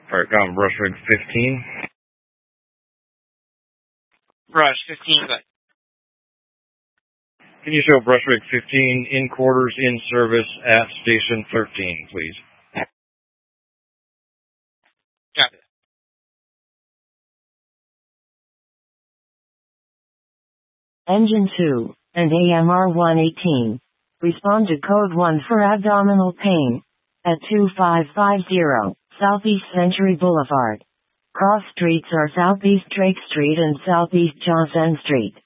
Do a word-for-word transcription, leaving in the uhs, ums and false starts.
Alright, um, brush rig fifteen. Brush fifteen, good. Can you show brush rig fifteen in quarters in service at station thirteen, please? Copy. Engine two, and A M R one eighteen. Respond to code one for abdominal pain. At two five five zero, Southeast Century Boulevard. Cross streets are Southeast Drake Street and Southeast Johnson Street.